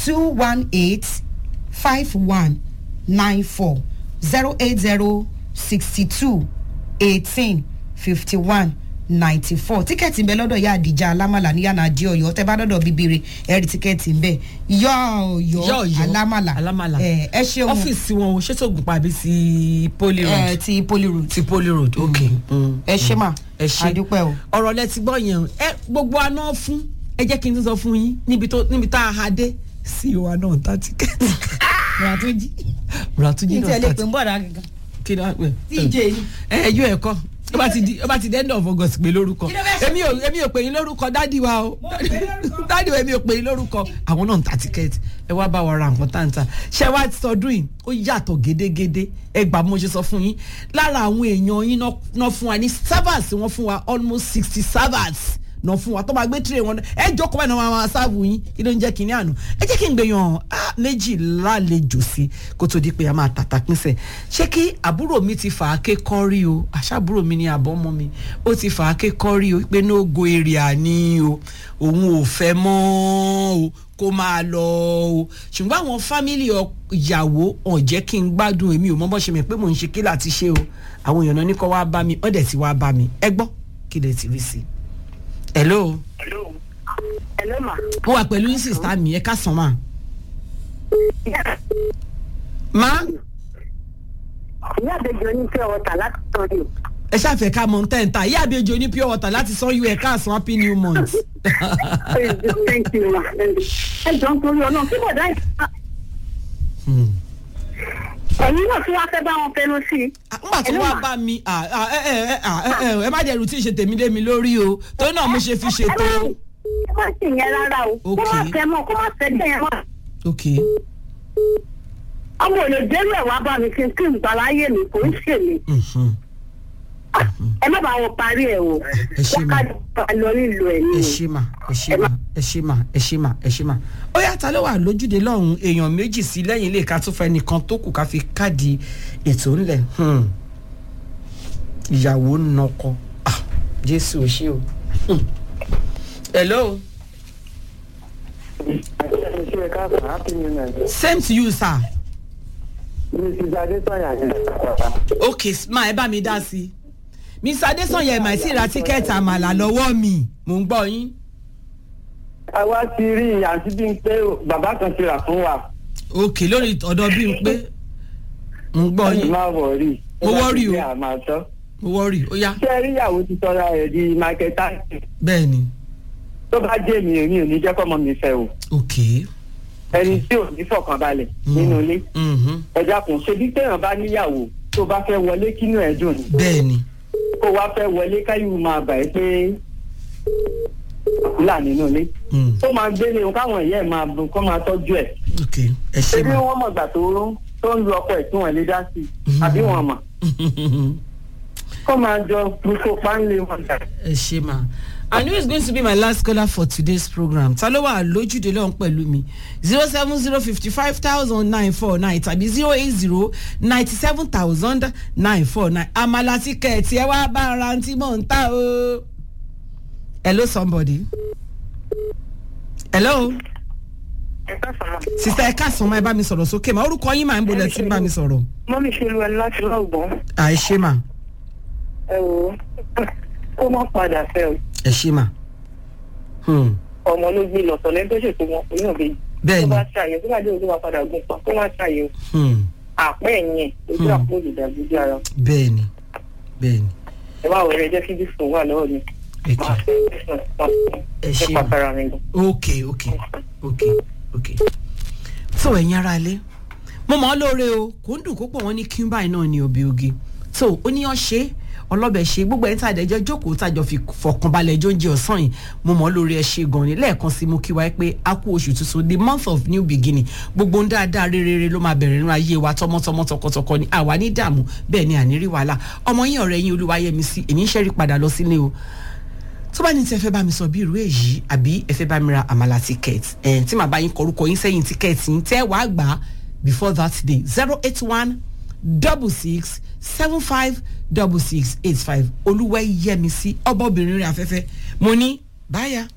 218-5194 08062185194 tíkẹ́ẹ̀tì ń bẹ lọ́dọ̀ ya àdìjà alámàlà ní yànnà àdí ọ̀yọ́ tẹ́ bá dọ́dọ̀ bíbire ẹ̀rí tíkẹ́ẹ̀tì ń bẹ yọ̀ọ̀yọ́ alámàlà ẹ ṣeun. ọ́fíìsì wọn ò ṣètò ògùnpá àbí ti Poly Road. ti Poly Road. ti Poly Road ok. ẹ ṣe mà ẹ ṣe àdúpẹ́ o. ọ̀rọ̀ lẹ ti gbọ́ yẹn gbogbo aná fún ẹ jẹ́ kí n tún sọ fún yín níbi tá a ha dé sí wa náà ta tíkẹ́ẹ̀tì. Ràtúnjí náà ta tíkẹ́ẹ̀tì. ní tẹ̀lé pé ń bọ̀ dà gàgàn. kí ni wàá pè. TJ ni. ẹjọ́ ẹ̀kọ́ ó bá ti di end of August pé lórúkọ èmi ò pè yín lórúkọ dádì wa o dádì wa èmi ò pè yín lórúkọ àwọn náà ń ta tíkẹ́ẹ̀tì ẹ wá bá wa ra nǹkan táǹtà ṣé wá sọdún yìí ó yàtọ̀ gédégédé ẹ gbà mo ṣe sọ fún yín lára àwọn èèyàn yín náà fún wa ní servers wọ́n fún wa almost 60 servers náà fún wa tó máa gbé tray wọn ẹ jókòó báyìí náà máa sáàbù yín kí ló ń jẹ́ kínní àná ẹ jẹ́ kí n gbèyàn méjì lálejò sí kó tó di pé a máa tàtà pínṣẹ̀ ṣé kí àbúrò mi ti fà á ké kọ́rí o àṣàbúrò mi ni àbọ̀mọ́ mi ó ti fà á ké kọ́rí o pé no go area ni o òun ò fẹ́ mọ́ o kó máa lọ o ṣùgbọ́n àwọn fámìlì ìyàwó ọ̀ jẹ́ kí n gbádùn èmi ò mọ́ bọ́ ṣe mi pé mò ń ṣe kí láti ṣe o àwọn èèyàn náà ní kó wá bá mi ọ̀ dẹ̀ ti wá bá mi ẹ gbọ́ kí lè ti rí sí i. Hello. Hello ma. Mo wà pẹ̀lú yín sister mi ẹ ká sàn ma. Ma. Ìyá àbẹ̀jọ ní pure water láti sọ́ọ́ yìí. Ẹ ṣàfẹ́ ká mọ̀ tẹ́ǹtà ìyá àbẹ̀jọ ní pure water láti sọ yú ẹ ká sàn happy new month. Thank you ma. Ẹ jọ ń torí ọlọ́run kí bọ̀dá yìí. Ẹ̀yin náà tí wàá fẹ́ bá wọn fẹnu sí i. Nígbà tí wàá bá mi ẹ má dẹrù tí ì ṣe tèmi lé mi lórí o torí náà mo ṣe fi ṣètò. Ẹ má sì yẹn rárá o. Kó má fẹ́ mọ́ kó má fẹ́ dẹ́yẹn mọ́. Ok. Ọmọ ò lè dérú ẹ̀ wá bá mi kí n gbà láyé mi kò ń ṣe mi. Ẹ má bá wọn parí ẹ̀ o. Ẹ ṣe mà. Wọ́n ká lọ nílùú ẹ̀ ní. Ẹ ṣe mà ẹ ṣe mà. Ó yá ta ló wà lójúde lọ́hùn èèyàn méjì sí lẹ́yìn ilé ká tó fẹ́ nìkan tó kù ká fi káàdì ètò ńlẹ̀. Ìyàwó nọkọ Jésù ò ṣe o. Hello. Same to you sir. Okay ma ẹ bá mi dá sí i Mr. Adesanya ẹ̀ máa sì ra tíkẹ́ẹ̀tì àmàlà lọ́wọ́ mi mò ń gbọ́ yín. àwa ti rí àǹtí Bímpé bàbá kan ti rà fún wa. Ok lórí ọ̀dọ̀ Bímpé mò ń gbọ́ yín. má wọrí. mo wọ́rì o mo wọ́rì ó yá. ṣé rí ìyàwó ti sọra ẹ̀ di Michael Tyson. bẹ́ẹ̀ni. tó bá jẹ́ mi èmi ò ní jẹ́ kọ́mọ mi fẹ́ o. Ok. ẹni tí ò ní fọkànbalẹ̀ nínú ilé. ẹja kùn ṣe bí téèyàn bá níyàwó tó bá fẹ́ wọlé kínú ẹ̀ dùn ni. bẹ́ẹ̀ni. kó wá fẹ́ wọlé káyọ̀ máa bà ẹ́ pé àkúlà nínú ilé. tó máa gbélé o káwọn ìyá ẹ̀ máa kọ́ máa tọ́jú ẹ̀. ok ẹ ṣe mà. ṣé bí wọ́n mọ̀ gbà tó ń lu ọkọ ẹ̀ tí wọ́n lè dá sí i àbí wọ́n mọ̀. kó máa jọ gbogbo páńlé wọn dà. ẹ ṣe mà. I know it's going to be my last caller for today's program. Ta ló wà lójúde lọ́hùn pẹ̀lú mi 070550949 tàbí 080970949. Àmàlà tíkẹ́ẹ̀tì ẹ wá bá ara tí mò ń ta o. Hello somebody. Hello. Sister ẹ káàsán máa bá mi sọ̀rọ̀ sókè mà orúkọ yín máa ń bolẹ̀ tí bá mi sọ̀rọ̀. Mọ́mí ṣe lu ẹni láti lọ́gbọ̀n. Àìṣe mà. Ẹ wò ó má padà fẹ́ o. Ẹ ṣe mà. Ọmọ ló gbé lọ sọ̀lẹ́ tó ṣètò wọn kò ní òbí. Bẹ́ẹ̀ni. Tó bá ṣàyẹ̀ tó bá dé ojú wa padà gún pa kó má ṣàyẹ̀ o. Àpẹ́ ẹ̀yìn ojú àpò olùdàgbòjú ara. Bẹ́ẹ̀ni. Ẹ wá ọ̀rẹ́ jẹ́ kí dísùn wà lọ́wọ́ mi. Ẹ ṣe mà. Ok. So ẹ̀yin ara ilé mo mọ̀ ọ́ lóore o kò ń dùn kó pọ̀ wọ́n ní kí n báyìí náà ní òbí ogi so ó ní ọ́ ṣe ọlọ́bẹ̀ ṣe gbogbo ẹni tí àdẹ́jọ́ jókòó tàjọ fi fọkànbalẹ̀ ẹjọ́ oúnjẹ ọ̀sán yìí mo mọ̀ ọ́ lóore ẹ ṣe gan ni lẹ́ẹ̀kan sí mo kí wa pé a kú oṣù tuntun the month of new beginning gbogbo ń dáadáa rere ló máa bẹ̀rẹ̀ nínú ayé wa tọmọtọmọ tọkọtọkọ ni àwa ní dààmú bẹ́ẹ̀ ni ànírí wàhálà ọmọ yín ọ̀rẹ́ yín Olúwayẹmisí èmi ń ṣẹ́rí padà lọ sílé o tó bá ní tí ẹ fẹ́ bá mi sọ bí irú èyí àbí ẹ fẹ́ bá mi ra àmàlà ticket tí màá bá yín kọrúkọ yín sẹ́yìn ticket yín tẹ́ wàá gbà á before that day 08166756685 Olúwayẹmisí ọbọ̀bìnrin rẹ̀ afẹ́fẹ́ mo ní báyà.